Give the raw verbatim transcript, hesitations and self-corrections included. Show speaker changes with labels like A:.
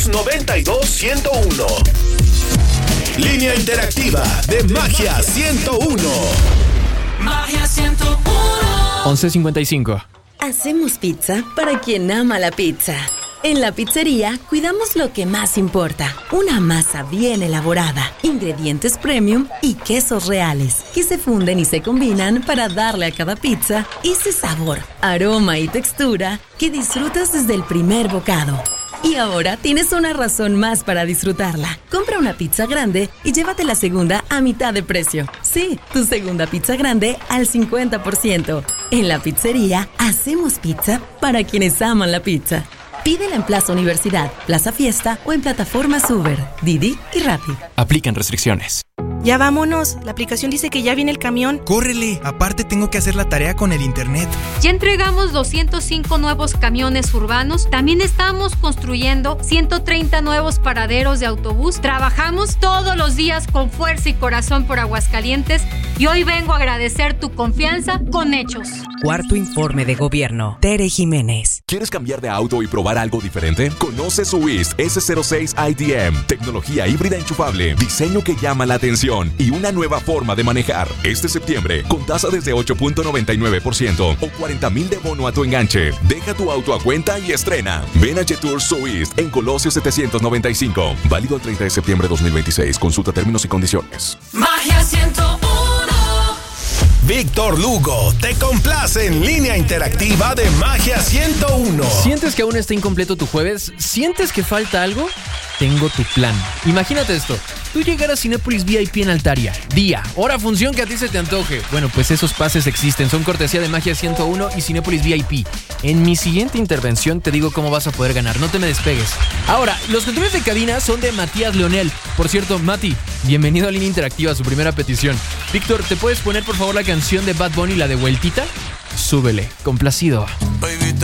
A: dos noventa y dos, ciento uno. Línea interactiva de Magia ciento uno.
B: Magia ciento uno.
C: once cincuenta y cinco.
D: Hacemos pizza para quien ama la pizza. En la pizzería cuidamos lo que más importa, una masa bien elaborada, ingredientes premium y quesos reales, que se funden y se combinan para darle a cada pizza ese sabor, aroma y textura que disfrutas desde el primer bocado. Y ahora tienes una razón más para disfrutarla. Compra una pizza grande y llévate la segunda a mitad de precio. Sí, tu segunda pizza grande al cincuenta por ciento. En la pizzería hacemos pizza para quienes aman la pizza. Pídela en Plaza Universidad, Plaza Fiesta o en plataformas Uber, Didi y Rappi.
C: Aplican restricciones.
E: Ya vámonos, la aplicación dice que ya viene el camión.
F: ¡Córrele! Aparte tengo que hacer la tarea con el internet.
G: Ya entregamos doscientos cinco nuevos camiones urbanos. También estamos construyendo ciento treinta nuevos paraderos de autobús. Trabajamos todos los días con fuerza y corazón por Aguascalientes. Y hoy vengo a agradecer tu confianza con hechos.
H: Cuarto informe de gobierno. Tere Jiménez.
I: ¿Quieres cambiar de auto y probar algo diferente? Conoce Swiss ese cero seis I D M. Tecnología híbrida enchufable. Diseño que llama la atención. Y una nueva forma de manejar. Este septiembre, con tasa desde ocho punto noventa y nueve por ciento o cuarenta mil de bono a tu enganche. Deja tu auto a cuenta y estrena. Ven a Jetour Suisse en Colosio setecientos noventa y cinco. Válido el treinta de septiembre de dos mil veintiséis. Consulta términos y condiciones.
B: Magia ciento uno.
A: Víctor Lugo te complace en Línea Interactiva de Magia ciento uno.
C: ¿Sientes que aún está incompleto tu jueves? ¿Sientes que falta algo? Tengo tu plan. Imagínate esto. Tú llegar a Cinépolis V I P en Altaria. Día, hora, función que a ti se te antoje. Bueno, pues esos pases existen. Son cortesía de Magia ciento uno y Cinépolis V I P. En mi siguiente intervención te digo cómo vas a poder ganar. No te me despegues. Ahora, los controles de cabina son de Matías Leonel. Por cierto, Mati, bienvenido a Línea Interactiva, su primera petición. Víctor, ¿te puedes poner por favor la canción de Bad Bunny, la de Vueltita? Súbele. Complacido.